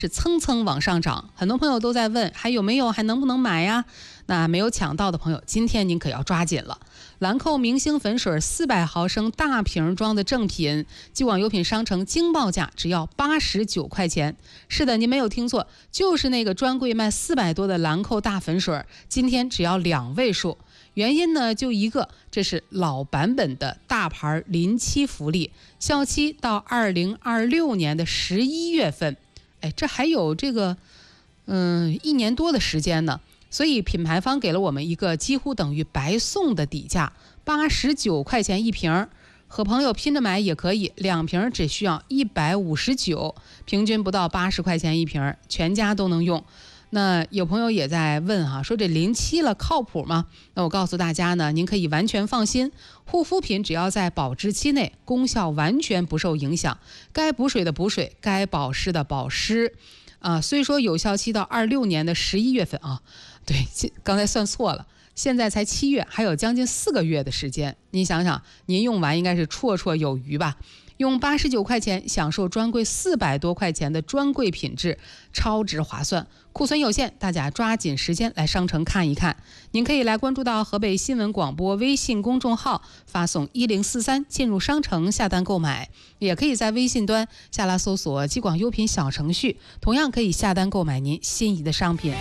是蹭蹭往上涨，很多朋友都在问还有没有，还能不能买呀？那没有抢到的朋友，今天您可要抓紧了。兰蔻明星粉水400毫升大瓶装的正品，激广优品商城惊报价只要89块钱。是的，您没有听错，就是那个专柜卖400多的兰蔻大粉水，今天只要2位数。原因呢就一个，这是老版本的大牌临期福利，效期到2026年的11月份。哎，这还有这个1年多的时间呢，所以品牌方给了我们一个几乎等于白送的底价，89块钱一瓶，和朋友拼着买也可以，2瓶只需要159，平均不到80块钱一瓶，全家都能用。那有朋友也在问哈，说这临期了靠谱吗？那我告诉大家呢，您可以完全放心，护肤品只要在保质期内，功效完全不受影响，该补水的补水，该保湿的保湿。虽说有效期到26年的11月份啊，对，刚才算错了，现在才7月，还有将近4个月的时间。您想想，您用完应该是绰绰有余吧？用89块钱享受专柜400多块钱的专柜品质，超值划算。库存有限，大家抓紧时间来商城看一看。您可以来关注到河北新闻广播微信公众号，发送1043进入商城下单购买，也可以在微信端下拉搜索激广优品小程序，同样可以下单购买您心仪的商品。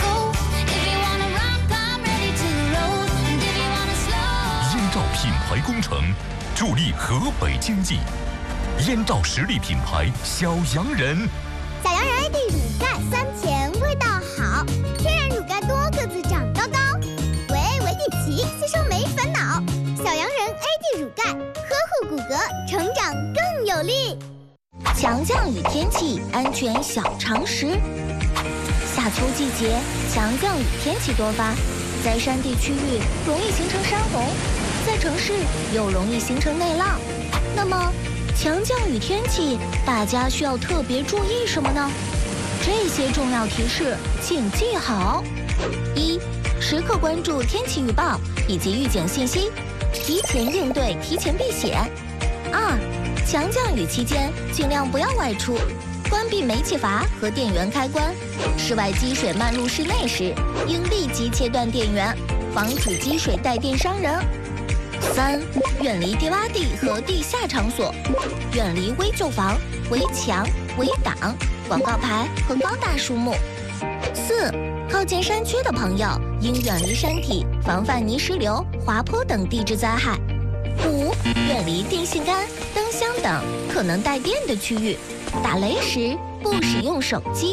燕赵品牌工程助力河北经济，燕赵实力品牌小洋人。 小洋人 AD 乳钙酸甜味道好，天然乳钙多个子长高高，维 D 奇吸收没烦恼。小洋人 AD 乳钙呵护骨骼，成长更有力。强降雨天气安全小常识：夏秋季节强降雨天气多发，在山地区域容易形成山洪，在城市又容易形成内涝。那么强降雨天气，大家需要特别注意什么呢？这些重要提示请记好：1. 时刻关注天气预报以及预警信息，提前应对，提前避险。2. 强降雨期间尽量不要外出，关闭煤气阀和电源开关，室外积水漫入室内时，应立即切断电源，防止积水带电伤人。3. 远离低洼地和地下场所，远离危旧房、围墙、围挡、广告牌和高大树木。4. 靠近山区的朋友应远离山体，防范泥石流、滑坡等地质灾害。5. 远离电线杆、灯箱等可能带电的区域，打雷时不使用手机。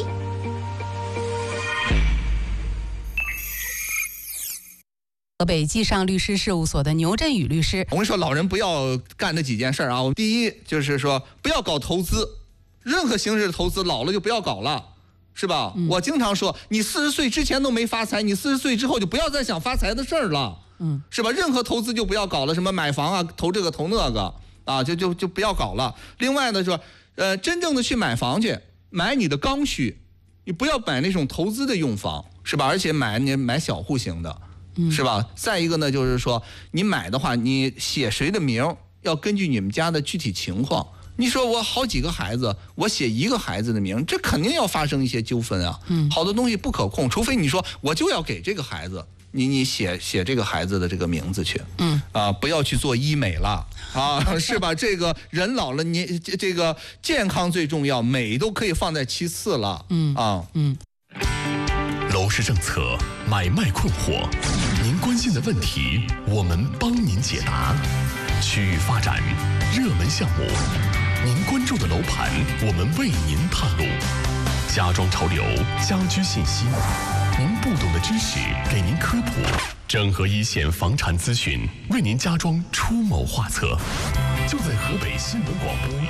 河北纪上律师事务所的牛振宇律师， 我跟你说，老人不要干那几件事啊。第一就是说，不要搞投资，任何形式的投资老了就不要搞了，是吧？我经常说，你40岁之前都没发财，你40岁之后就不要再想发财的事儿了，是吧？任何投资就不要搞了，什么买房啊，投这个投那个啊，就不要搞了。另外呢，说真正的去买房去，买你的刚需，你不要买那种投资的用房，是吧？而且买小户型的。是吧？再一个呢，就是说你买的话，你写谁的名要根据你们家的具体情况。你说我好几个孩子，我写一个孩子的名，这肯定要发生一些纠纷啊。好多东西不可控，除非你说我就要给这个孩子，你写这个孩子的这个名字去。不要去做医美了啊，是吧？这个人老了，你这个健康最重要，美都可以放在其次了。 楼市政策，买卖困惑，您关心的问题，我们帮您解答。区域发展，热门项目，您关注的楼盘，我们为您探路。家装潮流，家居信息，您不懂的知识给您科普。整合一线房产资讯，为您家装出谋划策。就在河北新闻广播